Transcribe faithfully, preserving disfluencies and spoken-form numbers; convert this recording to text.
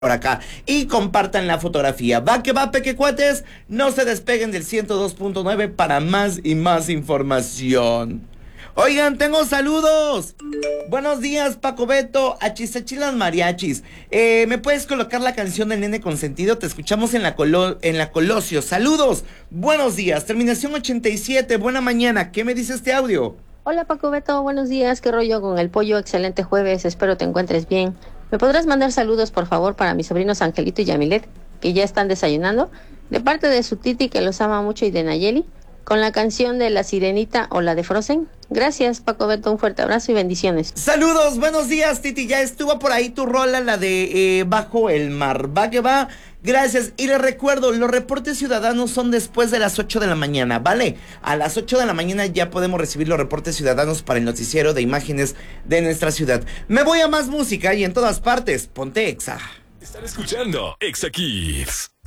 por acá y compartan la fotografía. Va que va, pequecuates, no se despeguen del ciento dos punto nueve para más y más información. Oigan, tengo saludos. Buenos días, Paco Beto, Achisachilas Mariachis. Eh, ¿me puedes colocar la canción del Nene Consentido? Te escuchamos en la, Colo en la Colosio. Saludos, buenos días. Terminación ochenta y siete, buena mañana. ¿Qué me dice este audio? Hola Paco Beto, buenos días. ¿Qué rollo con el pollo? Excelente jueves, espero te encuentres bien. ¿Me podrás mandar saludos, por favor, para mis sobrinos Angelito y Yamilet, que ya están desayunando? De parte de su Titi, que los ama mucho, y de Nayeli, con la canción de La Sirenita o la de Frozen. Gracias, Paco Beto, un fuerte abrazo y bendiciones. Saludos, buenos días, Titi. Ya estuvo por ahí tu rola, la de eh, Bajo el Mar. Va que va. Gracias. Y les recuerdo, los reportes ciudadanos son después de las ocho de la mañana, ¿vale? A las ocho de la mañana ya podemos recibir los reportes ciudadanos para el noticiero de imágenes de nuestra ciudad. Me voy a más música y en todas partes, ponte Exa. Están escuchando Exa Kids.